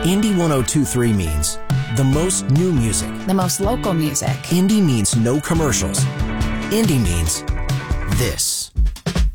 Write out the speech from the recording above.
Indie 102.3 means the most new music. The most local music. Indie means no commercials. Indie means this.